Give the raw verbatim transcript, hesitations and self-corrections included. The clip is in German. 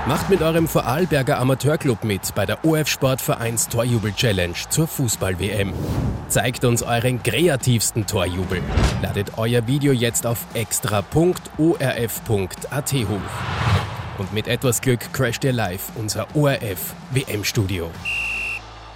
Macht mit eurem Vorarlberger Amateurclub mit bei der O F Sportvereins Torjubel-Challenge zur Fußball-W M. Zeigt uns euren kreativsten Torjubel. Ladet euer Video jetzt auf extra punkt o r f punkt a t hoch. Und mit etwas Glück crasht ihr live unser O R F-W M-Studio.